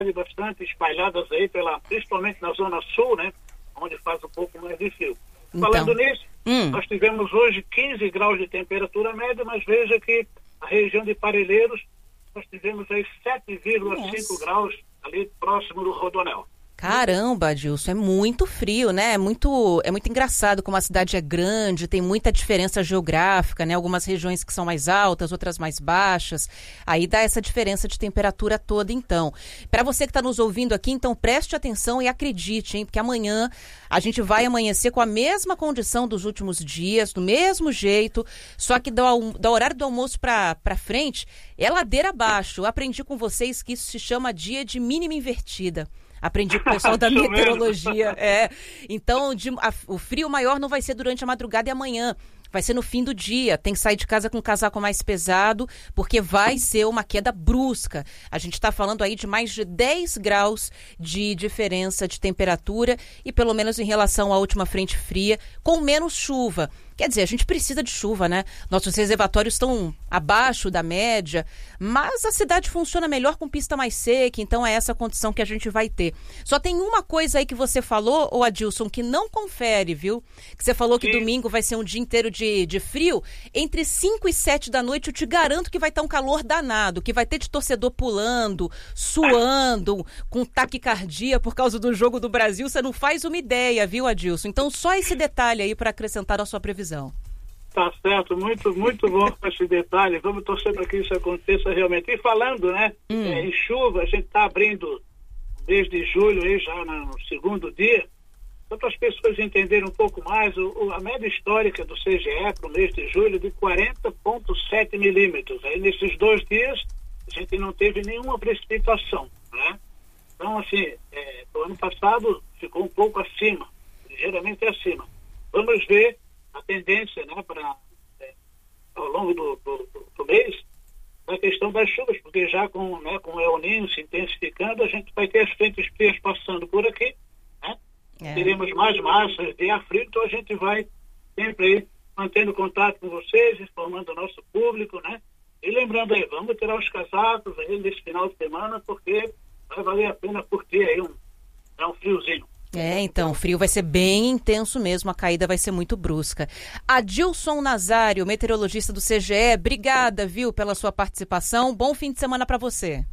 bastante espalhadas aí, principalmente na zona sul, né? Onde faz um pouco mais de frio. Então, falando nisso, nós tivemos hoje 15 graus de temperatura média, mas veja que a região de Parelheiros, nós tivemos aí 7,5 graus ali próximo do Rodonel. Caramba, Adilson, é muito frio, né? É muito engraçado como a cidade é grande, tem muita diferença geográfica, né? Algumas regiões que são mais altas, outras mais baixas. Aí dá essa diferença de temperatura toda, então. Para você que está nos ouvindo aqui, então preste atenção e acredite, hein? Porque amanhã a gente vai amanhecer com a mesma condição dos últimos dias, do mesmo jeito, só que do horário do almoço para frente é ladeira abaixo. Eu aprendi com vocês que isso se chama dia de mínima invertida. Aprendi com o pessoal da meteorologia. Então, o frio maior não vai ser durante a madrugada e amanhã. Vai ser no fim do dia. Tem que sair de casa com um casaco mais pesado, porque vai ser uma queda brusca. A gente está falando aí de mais de 10 graus de diferença de temperatura e pelo menos em relação à última frente fria, com menos chuva. Quer dizer, a gente precisa de chuva, né? Nossos reservatórios estão abaixo da média, mas a cidade funciona melhor com pista mais seca, então é essa condição que a gente vai ter. Só tem uma coisa aí que você falou, ô Adilson, que não confere, viu? Que você falou que domingo vai ser um dia inteiro de frio. Entre 5 e 7 da noite, eu te garanto que vai estar um calor danado, que vai ter de torcedor pulando, suando, com taquicardia por causa do jogo do Brasil. Você não faz uma ideia, viu, Adilson? Então, só esse detalhe aí para acrescentar na sua previsão. Tá certo, muito, muito bom esse detalhe. Vamos torcer para que isso aconteça realmente. E falando, né, em chuva, a gente está abrindo desde julho, aí já no segundo dia, só para as pessoas entenderem um pouco mais, a média histórica do CGE para o mês de julho de 40,7 milímetros. Aí nesses 2 dias a gente não teve nenhuma precipitação, né? Então, assim, o ano passado ficou um pouco acima, ligeiramente acima. Vamos ver a tendência, né, ao longo do mês, na questão das chuvas, porque já com o El Niño se intensificando, a gente vai ter as frentes frias passando por aqui, né? Teremos mais massas de ar frio, então a gente vai sempre aí mantendo contato com vocês, informando o nosso público, né? E lembrando aí, vamos tirar os casacos aí nesse final de semana, porque vai valer a pena curtir aí um friozinho. Então, o frio vai ser bem intenso mesmo, a caída vai ser muito brusca. Adilson Nazário, meteorologista do CGE, obrigada, viu, pela sua participação. Bom fim de semana para você.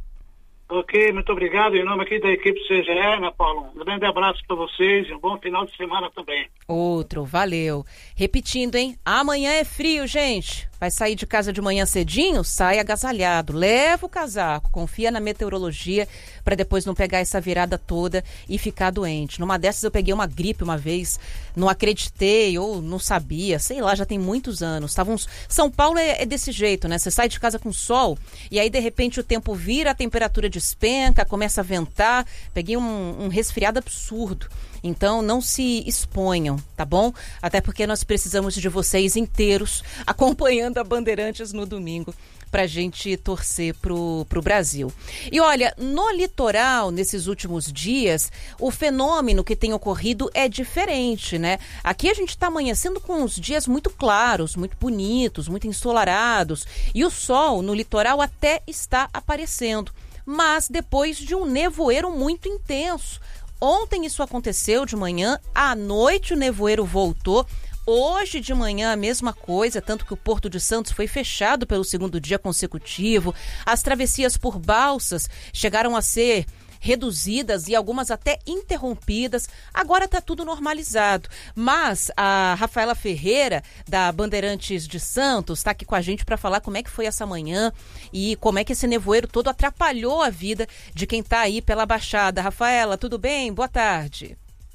Ok, muito obrigado. Em nome aqui da equipe CGE, né, Paulo? Um grande abraço para vocês e um bom final de semana também. Outro, valeu. Repetindo, hein? Amanhã é frio, gente. Vai sair de casa de manhã cedinho? Sai agasalhado. Leva o casaco. Confia na meteorologia para depois não pegar essa virada toda e ficar doente. Numa dessas eu peguei uma gripe uma vez, não acreditei ou não sabia, sei lá, já tem muitos anos. São Paulo é desse jeito, né? Você sai de casa com sol e aí de repente o tempo vira, a temperatura despenca, começa a ventar. Peguei um resfriado absurdo. Então, não se exponham, tá bom? Até porque nós precisamos de vocês inteiros acompanhando a Bandeirantes no domingo pra gente torcer pro Brasil. E olha, no litoral, nesses últimos dias, o fenômeno que tem ocorrido é diferente, né? Aqui a gente tá amanhecendo com uns dias muito claros, muito bonitos, muito ensolarados. E o sol no litoral até está aparecendo, mas depois de um nevoeiro muito intenso. Ontem isso aconteceu de manhã, à noite o nevoeiro voltou. Hoje de manhã a mesma coisa, tanto que o Porto de Santos foi fechado pelo segundo dia consecutivo. As travessias por balsas chegaram a ser reduzidas e algumas até interrompidas. Agora está tudo normalizado. Mas a Rafaela Ferreira, da Bandeirantes de Santos, está aqui com a gente para falar como é que foi essa manhã e como é que esse nevoeiro todo atrapalhou a vida de quem está aí pela Baixada. Rafaela, tudo bem? Boa tarde.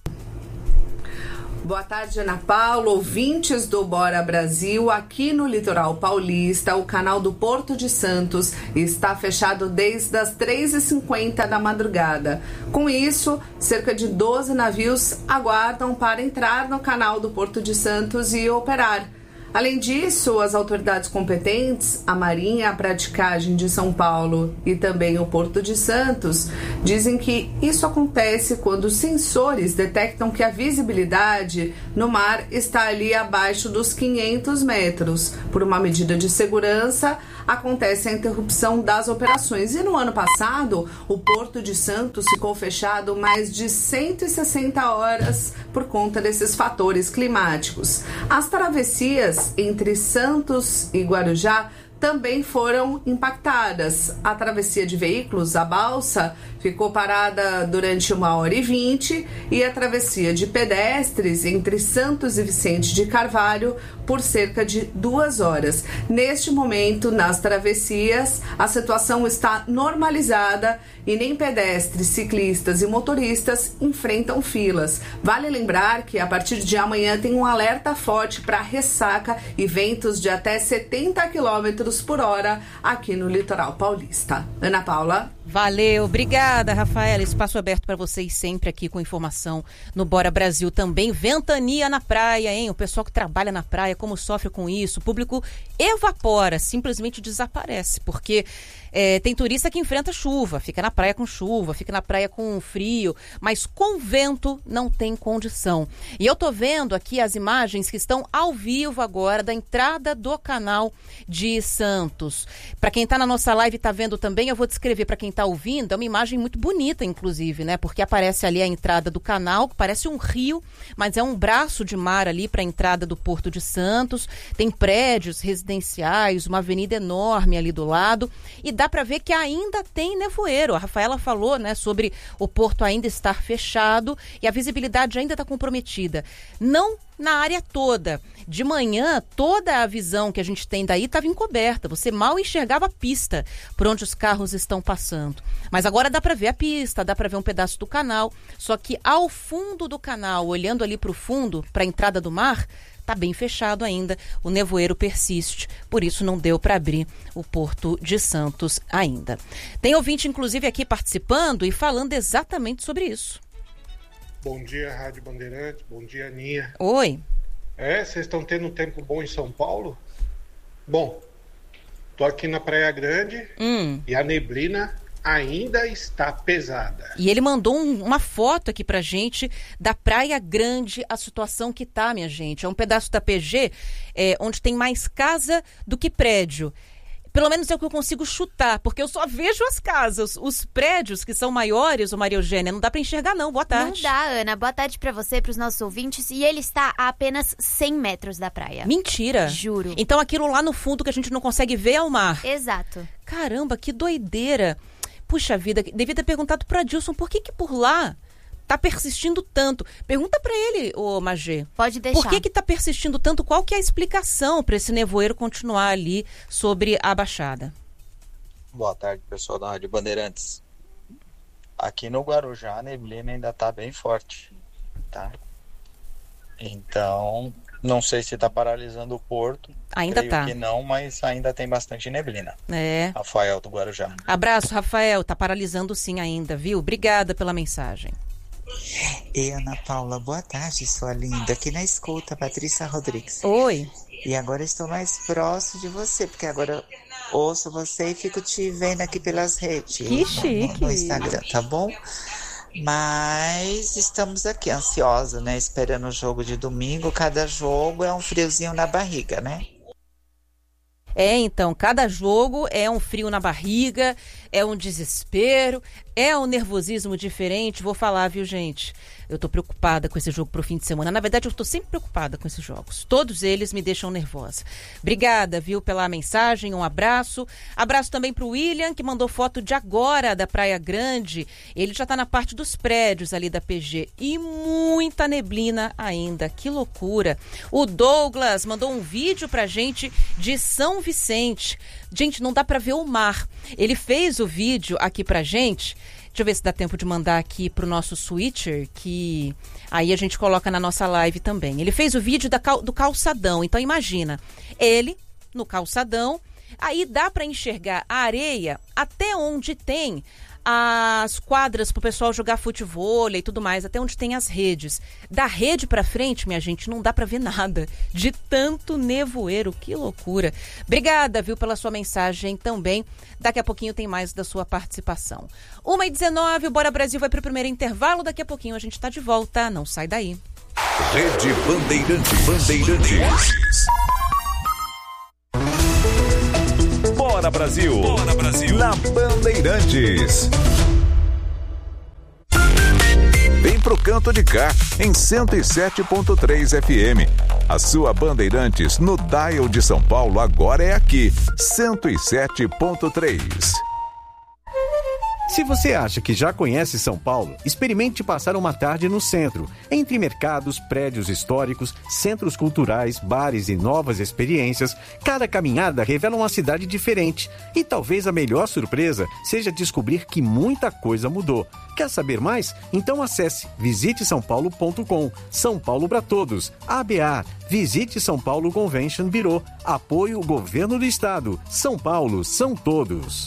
Boa tarde, Ana Paula, ouvintes do Bora Brasil. Aqui no litoral paulista, o canal do Porto de Santos está fechado desde as 3h50 da madrugada. Com isso, cerca de 12 navios aguardam para entrar no canal do Porto de Santos e operar. Além disso, as autoridades competentes, a Marinha, a Praticagem de São Paulo e também o Porto de Santos, dizem que isso acontece quando os sensores detectam que a visibilidade no mar está ali abaixo dos 500 metros. Por uma medida de segurança, acontece a interrupção das operações. E no ano passado, o Porto de Santos ficou fechado mais de 160 horas por conta desses fatores climáticos. As travessias entre Santos e Guarujá também foram impactadas. A travessia de veículos, a balsa, ficou parada durante 1h20 e a travessia de pedestres entre Santos e Vicente de Carvalho por cerca de 2 horas. Neste momento, nas travessias, a situação está normalizada e nem pedestres, ciclistas e motoristas enfrentam filas. Vale lembrar que a partir de amanhã tem um alerta forte para ressaca e ventos de até 70 km por hora aqui no litoral paulista. Ana Paula. Valeu, obrigada, Rafaela. Espaço aberto para vocês sempre aqui com informação no Bora Brasil também. Ventania na praia, hein? O pessoal que trabalha na praia, como sofre com isso? O público evapora, simplesmente desaparece, porque tem turista que enfrenta chuva, fica na praia com chuva, fica na praia com frio, mas com vento não tem condição. E eu tô vendo aqui as imagens que estão ao vivo agora da entrada do canal de Santos. Para quem tá na nossa live e tá vendo também, eu vou descrever para quem tá ouvindo, é uma imagem muito bonita, inclusive, né? Porque aparece ali a entrada do canal, que parece um rio, mas é um braço de mar ali para a entrada do Porto de Santos. Tem prédios residenciais, uma avenida enorme ali do lado, e dá para ver que ainda tem nevoeiro. A Rafaela falou, né, sobre o porto ainda estar fechado e a visibilidade ainda está comprometida. Não na área toda. De manhã, toda a visão que a gente tem daí estava encoberta. Você mal enxergava a pista por onde os carros estão passando. Mas agora dá para ver a pista, dá para ver um pedaço do canal. Só que ao fundo do canal, olhando ali para o fundo, para a entrada do mar, está bem fechado ainda, o nevoeiro persiste, por isso não deu para abrir o Porto de Santos ainda. Tem ouvinte, inclusive, aqui participando e falando exatamente sobre isso. Bom dia, Rádio Bandeirantes, bom dia, Aninha. Oi. Vocês estão tendo um tempo bom em São Paulo? Bom, tô aqui na Praia Grande e a neblina ainda está pesada. E ele mandou uma foto aqui pra gente da Praia Grande, a situação que tá, minha gente. É um pedaço da PG onde tem mais casa do que prédio. Pelo menos é o que eu consigo chutar, porque eu só vejo as casas. Os prédios que são maiores, ô Maria Eugênia, não dá pra enxergar não. Boa tarde. Não dá, Ana. Boa tarde pra você, pros nossos ouvintes. E ele está a apenas 100 metros da praia. Mentira. Juro. Então aquilo lá no fundo que a gente não consegue ver é o mar. Exato. Caramba, que doideira. Puxa vida, devia ter perguntado pro Adilson por que por lá tá persistindo tanto. Pergunta pra ele, ô Magê. Pode deixar. Por que tá persistindo tanto? Qual que é a explicação para esse nevoeiro continuar ali sobre a Baixada? Boa tarde, pessoal da Rádio Bandeirantes. Aqui no Guarujá a neblina ainda tá bem forte, tá? Então, não sei se tá paralisando o porto. Ainda Creio tá. que não, mas ainda tem bastante neblina. Rafael do Guarujá. Abraço, Rafael. Tá paralisando sim ainda, viu? Obrigada pela mensagem. Ei, Ana Paula, boa tarde, sua linda. Aqui na escuta, Patrícia Rodrigues. Oi. E agora estou mais próximo de você, porque agora eu ouço você e fico te vendo aqui pelas redes. Que chique. No Instagram, tá bom? Mas estamos aqui ansiosos, né? Esperando o jogo de domingo. Cada jogo é um friozinho na barriga, né? Então, cada jogo é um frio na barriga, é um desespero, é um nervosismo diferente. Vou falar, viu, gente? Eu tô preocupada com esse jogo pro fim de semana. Na verdade, eu tô sempre preocupada com esses jogos. Todos eles me deixam nervosa. Obrigada, viu, pela mensagem. Um abraço. Abraço também pro William, que mandou foto de agora da Praia Grande. Ele já tá na parte dos prédios ali da PG. E muita neblina ainda. Que loucura. O Douglas mandou um vídeo pra gente de São Vicente. Gente, não dá pra ver o mar. Ele fez o vídeo aqui pra gente. Deixa eu ver se dá tempo de mandar aqui pro nosso switcher, que aí a gente coloca na nossa live também. Ele fez o vídeo do calçadão, então imagina, ele no calçadão, aí dá para enxergar a areia até onde tem as quadras pro pessoal jogar futevôlei e tudo mais, até onde tem as redes. Da rede pra frente, minha gente, não dá pra ver nada. De tanto nevoeiro, que loucura. Obrigada, viu, pela sua mensagem também. Daqui a pouquinho tem mais da sua participação. 1h19, o Bora Brasil vai pro primeiro intervalo. Daqui a pouquinho a gente tá de volta. Não sai daí. Rede Bandeirantes. Bora Brasil. Bora Brasil. Na Bandeirantes. Vem pro canto de cá, em 107.3 FM. A sua Bandeirantes no dial de São Paulo agora é aqui, 107.3. Se você acha que já conhece São Paulo, experimente passar uma tarde no centro, entre mercados, prédios históricos, centros culturais, bares e novas experiências. Cada caminhada revela uma cidade diferente. E talvez a melhor surpresa seja descobrir que muita coisa mudou. Quer saber mais? Então acesse visitesaopaulo.com. São Paulo para todos. ABA. Visite São Paulo Convention Bureau. Apoio Governo do Estado. São Paulo são todos.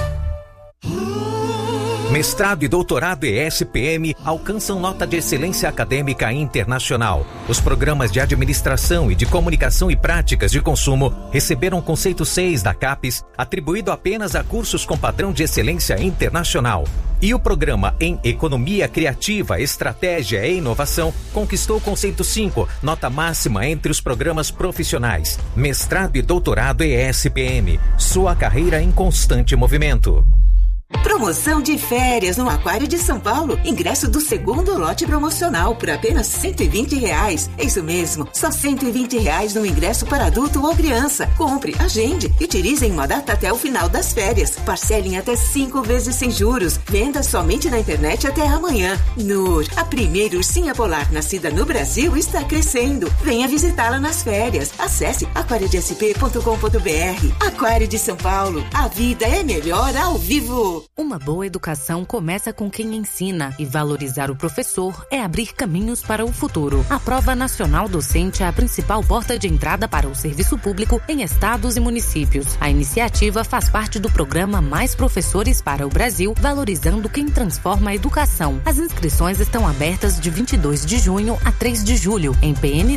Mestrado e doutorado ESPM alcançam nota de excelência acadêmica internacional. Os programas de administração e de comunicação e práticas de consumo receberam o conceito 6 da CAPES, atribuído apenas a cursos com padrão de excelência internacional. E o programa em Economia Criativa, Estratégia e Inovação conquistou o conceito 5, nota máxima entre os programas profissionais. Mestrado e doutorado ESPM, sua carreira em constante movimento. Promoção de férias no Aquário de São Paulo. Ingresso do segundo lote promocional por apenas R$120. É isso mesmo, só R$120 no ingresso para adulto ou criança. Compre, agende e utilize em uma data até o final das férias. Parcelem até 5 vezes sem juros. Venda somente na internet até amanhã. Nur, a primeira ursinha polar nascida no Brasil, está crescendo. Venha visitá-la nas férias. Acesse aquariodesp.com.br. Aquário de São Paulo. A vida é melhor ao vivo. Uma boa educação começa com quem ensina, e valorizar o professor é abrir caminhos para o futuro. A Prova Nacional Docente é a principal porta de entrada para o serviço público em estados e municípios. A iniciativa faz parte do programa Mais Professores para o Brasil, valorizando quem transforma a educação. As inscrições estão abertas de 22 de junho a 3 de julho em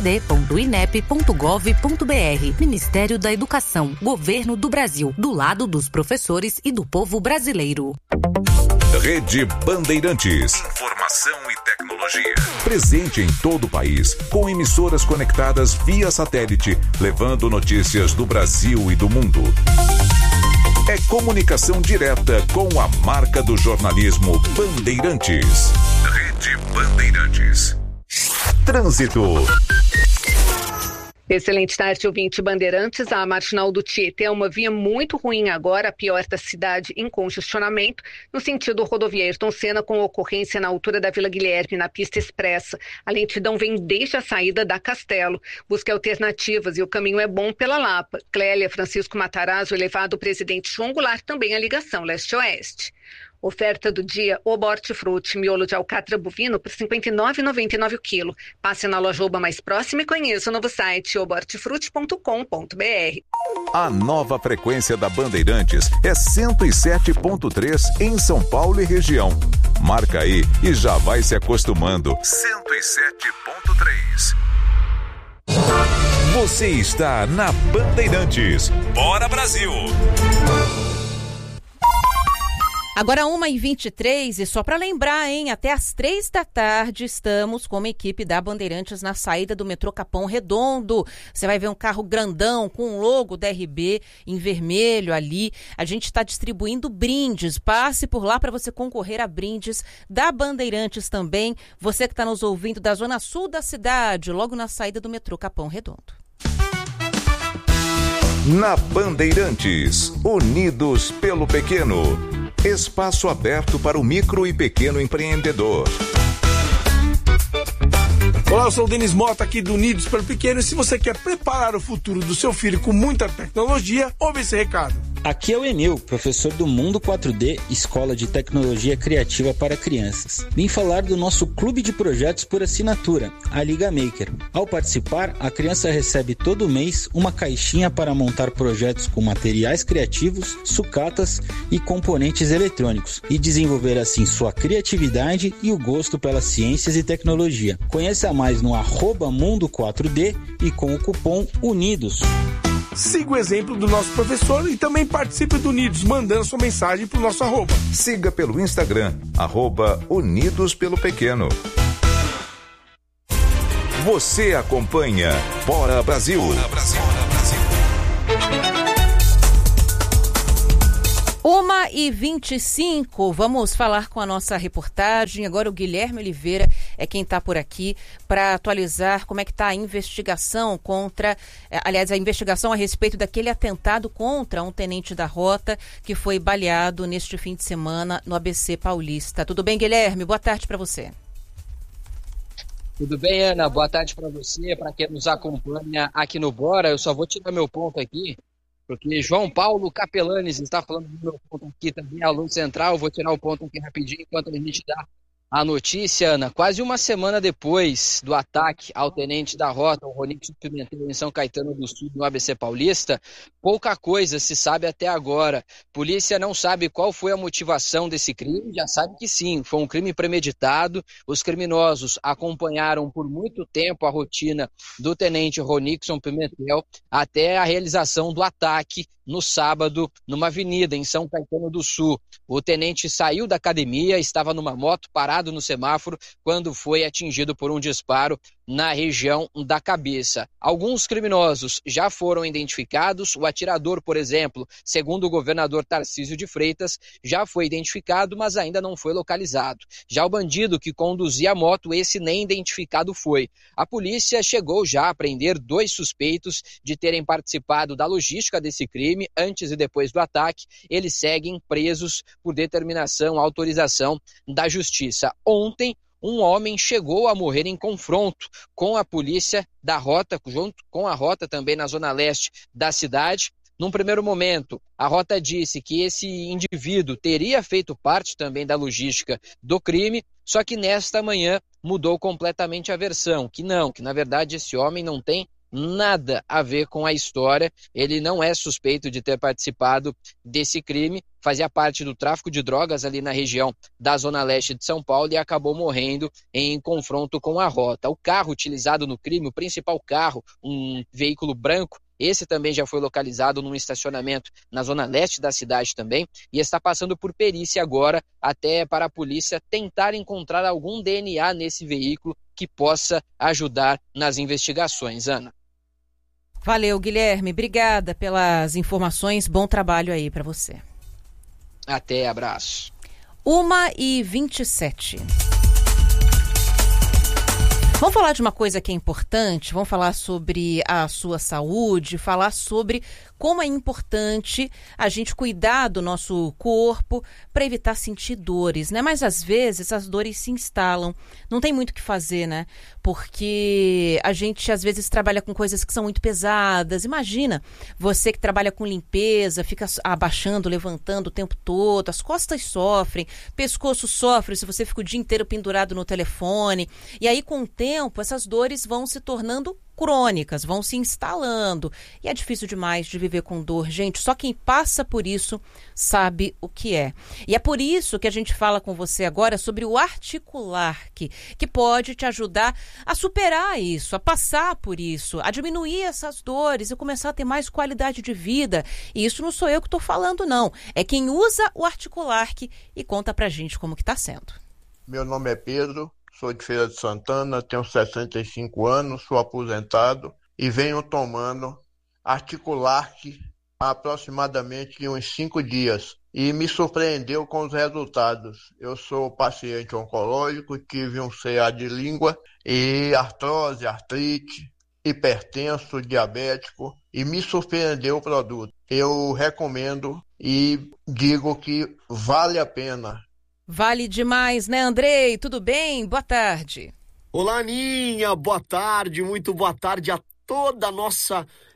pnd.inep.gov.br. Ministério da Educação, Governo do Brasil, do lado dos professores e do povo brasileiro. Rede Bandeirantes. Informação e tecnologia. Presente em todo o país, com emissoras conectadas via satélite, levando notícias do Brasil e do mundo. É comunicação direta com a marca do jornalismo Bandeirantes. Rede Bandeirantes. Trânsito. Excelente tarde, ouvinte Bandeirantes. A Marginal do Tietê é uma via muito ruim agora, a pior da cidade em congestionamento, no sentido rodovia Ayrton Senna, com ocorrência na altura da Vila Guilherme, na pista expressa. A lentidão vem desde a saída da Castelo. Busque alternativas e o caminho é bom pela Lapa. Clélia, Francisco Matarazzo, elevado Presidente João Goulart, também a ligação leste-oeste. Oferta do dia, Oba Hortifruti, miolo de alcatra bovino por R$ 59,99 o quilo. Passe na loja Oba mais próxima e conheça o novo site obahortifruti.com.br. A nova frequência da Bandeirantes é 107.3 em São Paulo e região. Marca aí e já vai se acostumando. 107.3. Você está na Bandeirantes. Bora Brasil! Agora 1h23 e só para lembrar, hein, até às 3 da tarde estamos com uma equipe da Bandeirantes na saída do metrô Capão Redondo. Você vai ver um carro grandão com o logo da RB em vermelho ali. A gente está distribuindo brindes. Passe por lá para você concorrer a brindes da Bandeirantes também. Você que está nos ouvindo da zona sul da cidade, logo na saída do metrô Capão Redondo. Na Bandeirantes, unidos pelo pequeno. Espaço aberto para o micro e pequeno empreendedor. Olá, eu sou o Denis Mota aqui do Unidos pelo Pequeno, e se você quer preparar o futuro do seu filho com muita tecnologia, ouve esse recado. Aqui é o Emil, professor do Mundo 4D, Escola de Tecnologia Criativa para Crianças. Vim falar do nosso clube de projetos por assinatura, a Liga Maker. Ao participar, a criança recebe todo mês uma caixinha para montar projetos com materiais criativos, sucatas e componentes eletrônicos e desenvolver assim sua criatividade e o gosto pelas ciências e tecnologia. Conheça mais no @Mundo 4D e com o cupom UNIDOS. Siga o exemplo do nosso professor e também participe do Unidos, mandando sua mensagem para o nosso @. Siga pelo Instagram, @Unidos pelo Pequeno. Você acompanha Bora Brasil. 1h25, vamos falar com a nossa reportagem. Agora o Guilherme Oliveira é quem está por aqui para atualizar como é que está a investigação a investigação a respeito daquele atentado contra um tenente da Rota que foi baleado neste fim de semana no ABC Paulista. Tudo bem, Guilherme? Boa tarde para você. Tudo bem, Ana? Boa tarde para você, para quem nos acompanha aqui no Bora. Eu só vou tirar meu ponto aqui, porque João Paulo Capelanes está falando do meu ponto aqui também, a Luz Central. Vou tirar o ponto aqui rapidinho enquanto a gente dá a notícia, Ana. Quase uma semana depois do ataque ao tenente da Rota, o Ronix Pimentel, em São Caetano do Sul, no ABC Paulista, pouca coisa se sabe até agora. Polícia não sabe qual foi a motivação desse crime, já sabe que sim, foi um crime premeditado. Os criminosos acompanharam por muito tempo a rotina do tenente Ronixon Pimentel até a realização do ataque no sábado, numa avenida em São Caetano do Sul. O tenente saiu da academia, estava numa moto parado no semáforo quando foi atingido por um disparo na região da cabeça. Alguns criminosos já foram identificados. O atirador, por exemplo, segundo o governador Tarcísio de Freitas, já foi identificado, mas ainda não foi localizado. Já o bandido que conduzia a moto, esse nem identificado foi. A polícia chegou já a prender 2 suspeitos de terem participado da logística desse crime antes e depois do ataque. Eles seguem presos por determinação, autorização da Justiça. Ontem, um homem chegou a morrer em confronto com a polícia da Rota, junto com a Rota também na zona leste da cidade. Num primeiro momento, a Rota disse que esse indivíduo teria feito parte também da logística do crime, só que nesta manhã mudou completamente a versão, que na verdade esse homem não tem nada a ver com a história, ele não é suspeito de ter participado desse crime, fazia parte do tráfico de drogas ali na região da zona leste de São Paulo e acabou morrendo em confronto com a Rota. O carro utilizado no crime, o principal carro, um veículo branco, esse também já foi localizado num estacionamento na zona leste da cidade também e está passando por perícia agora até para a polícia tentar encontrar algum DNA nesse veículo que possa ajudar nas investigações. Ana. Valeu, Guilherme. Obrigada pelas informações. Bom trabalho aí para você. Até, abraço. 1h27. Vamos falar de uma coisa que é importante, vamos falar sobre a sua saúde, falar sobre como é importante a gente cuidar do nosso corpo para evitar sentir dores, né? Mas às vezes as dores se instalam, não tem muito o que fazer, né? Porque a gente às vezes trabalha com coisas que são muito pesadas. Imagina, você que trabalha com limpeza, fica abaixando, levantando o tempo todo, as costas sofrem, pescoço sofre se você fica o dia inteiro pendurado no telefone. E aí com o tempo essas dores vão se tornando crônicas, vão se instalando. E é difícil demais de viver com dor, gente. Só quem passa por isso sabe o que é. E é por isso que a gente fala com você agora sobre o Articularc, que pode te ajudar a superar isso, a passar por isso, a diminuir essas dores e começar a ter mais qualidade de vida. E isso não sou eu que estou falando, não. É quem usa o Articularc e conta pra gente como que está sendo. Meu nome é Pedro. Sou de Feira de Santana, tenho 65 anos, sou aposentado e venho tomando Articularc há aproximadamente uns 5 dias e me surpreendeu com os resultados. Eu sou paciente oncológico, tive um CA de língua e artrose, artrite, hipertenso, diabético e me surpreendeu o produto. Eu recomendo e digo que vale a pena. Vale demais, né, Andrei? Tudo bem? Boa tarde. Olá, Aninha. Boa tarde, muito boa tarde a toda a nossa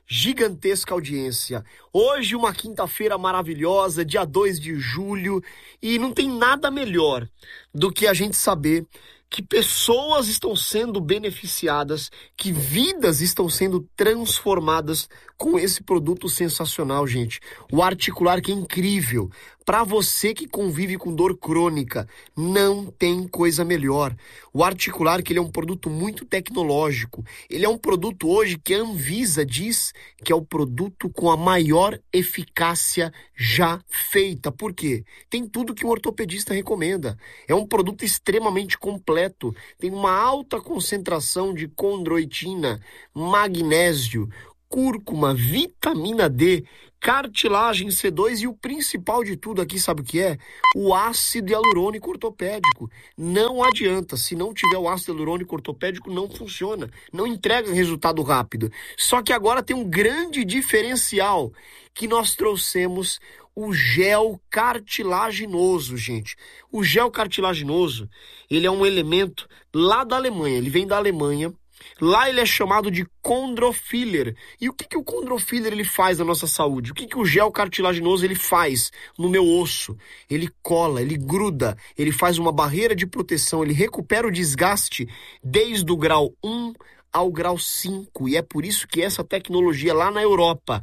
gigantesca audiência. Hoje uma quinta-feira maravilhosa, dia 2 de julho, e não tem nada melhor do que a gente saber que pessoas estão sendo beneficiadas, que vidas estão sendo transformadas com esse produto sensacional, gente. O Articular, que é incrível. Para você que convive com dor crônica, não tem coisa melhor. O Articular, que ele é um produto muito tecnológico. Ele é um produto hoje que a Anvisa diz que é o produto com a maior eficácia já feita. Por quê? Tem tudo que um ortopedista recomenda. É um produto extremamente completo. Tem uma alta concentração de condroitina, magnésio, cúrcuma, vitamina D, cartilagem C2 e o principal de tudo aqui, sabe o que é? O ácido hialurônico ortopédico. Não adianta, se não tiver o ácido hialurônico ortopédico, não funciona, não entrega resultado rápido. Só que agora tem um grande diferencial, que nós trouxemos o gel cartilaginoso, gente. O gel cartilaginoso, ele é um elemento lá da Alemanha, ele vem da Alemanha. Lá ele é chamado de chondrofiller. E o que o chondrofiller ele faz na nossa saúde? O que o gel cartilaginoso ele faz no meu osso? Ele cola, ele gruda, ele faz uma barreira de proteção, ele recupera o desgaste desde o grau 1 ao grau 5. E é por isso que essa tecnologia lá na Europa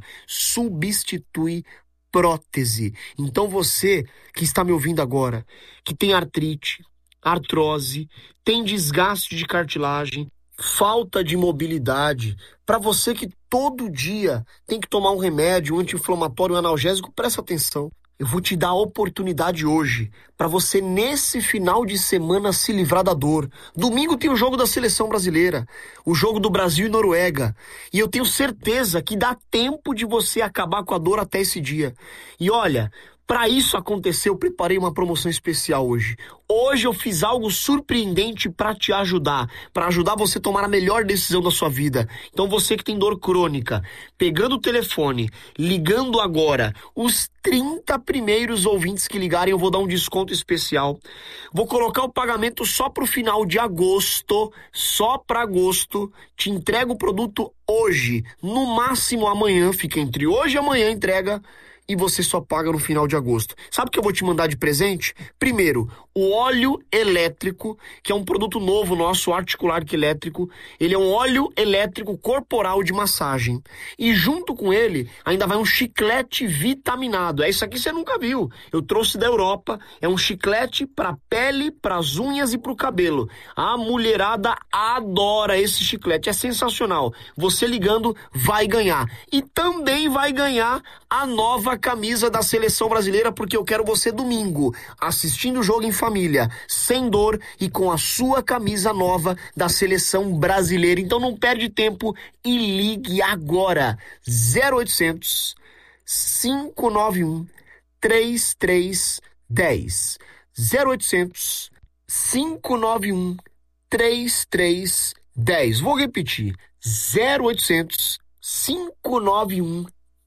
substitui prótese. Então você que está me ouvindo agora, que tem artrite, artrose, tem desgaste de cartilagem, falta de mobilidade, para você que todo dia tem que tomar um remédio, um anti-inflamatório, um analgésico, presta atenção. Eu vou te dar a oportunidade hoje para você, nesse final de semana, se livrar da dor. Domingo tem o jogo da seleção brasileira, o jogo do Brasil e Noruega. E eu tenho certeza que dá tempo de você acabar com a dor até esse dia. E olha, para isso acontecer, eu preparei uma promoção especial hoje. Hoje eu fiz algo surpreendente para te ajudar, para ajudar você a tomar a melhor decisão da sua vida. Então você que tem dor crônica, pegando o telefone, ligando agora, os 30 primeiros ouvintes que ligarem, eu vou dar um desconto especial. Vou colocar o pagamento só para o final de agosto, só para agosto. Te entrego o produto hoje, no máximo amanhã, fica entre hoje e amanhã a entrega. E você só paga no final de agosto. Sabe o que eu vou te mandar de presente? Primeiro, o óleo elétrico, que é um produto novo nosso, Articular elétrico. Ele é um óleo elétrico corporal de massagem. E junto com ele, ainda vai um chiclete vitaminado. É isso aqui que você nunca viu. Eu trouxe da Europa. É um chiclete para pele, para as unhas e para o cabelo. A mulherada adora esse chiclete. É sensacional. Você ligando vai ganhar. E também vai ganhar a nova camisa da seleção brasileira, porque eu quero você domingo assistindo o jogo em família, sem dor e com a sua camisa nova da seleção brasileira. Então não perde tempo e ligue agora. 0800 591 3310. 0800 591 3310. Vou repetir. 0800 591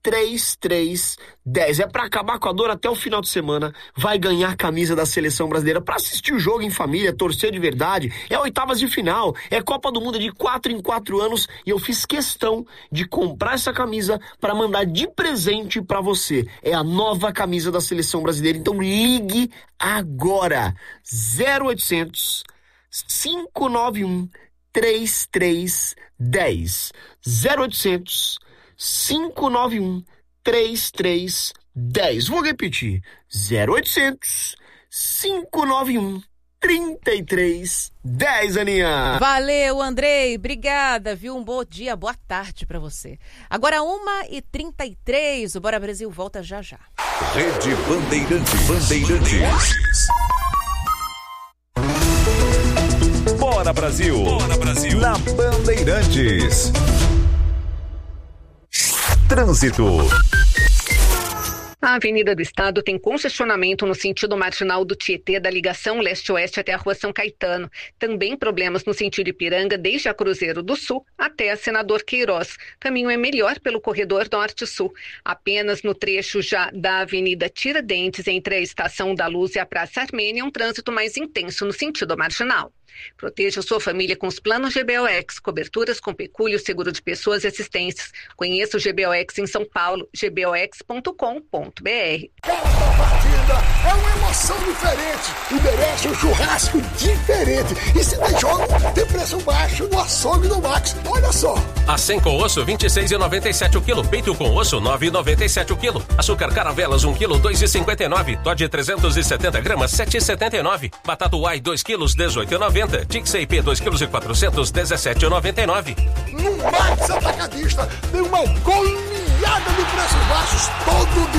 3310. É para acabar com a dor até o final de semana. Vai ganhar a camisa da seleção brasileira para assistir o jogo em família, torcer de verdade. É oitavas de final, é Copa do Mundo de 4 em 4 anos e eu fiz questão de comprar essa camisa para mandar de presente para você. É a nova camisa da seleção brasileira. Então ligue agora. 0800 591 3310. 0800 591 3310. Vou repetir. 0800 591 3310, Aninha. Valeu, Andrei. Obrigada, viu? Um bom dia, boa tarde pra você. Agora 1h33, o Bora Brasil volta já já. Rede Bandeirantes. Bora Brasil. Bora Brasil. Na Bandeirantes. Trânsito. A Avenida do Estado tem congestionamento no sentido marginal do Tietê, da ligação leste-oeste até a Rua São Caetano. Também problemas no sentido Ipiranga, desde a Cruzeiro do Sul até a Senador Queiroz. O caminho é melhor pelo corredor norte-sul. Apenas no trecho já da Avenida Tiradentes, entre a Estação da Luz e a Praça Armênia, um trânsito mais intenso no sentido marginal. Proteja sua família com os planos GBOX, coberturas com pecúlio, seguro de pessoas e assistências. Conheça o GBOX em São Paulo, gbox.com.br. Cada partida é uma emoção diferente e merece um churrasco diferente. E se tem jogo, tem preço baixo no açougue do Max. Olha só. Acém com osso, R$ 26,97 o quilo. Peito com osso, R$ 9,97 o quilo. Açúcar Caravelas, 1 quilo, R$ 2,59. Dodge 370 gramas, R$ 7,79. Batata Uai, 2 quilos, R$ 18,90. Tixay P, 2 quilos e 400, R$ 17,99. No Max Atacadista tem uma goleada de preços baixos todo dia.